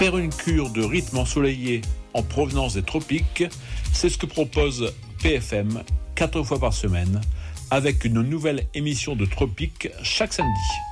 Faire une cure de rythme ensoleillé en provenance des tropiques, c'est ce que propose PFM 4 fois par semaine, avec une nouvelle émission de Tropiques chaque samedi.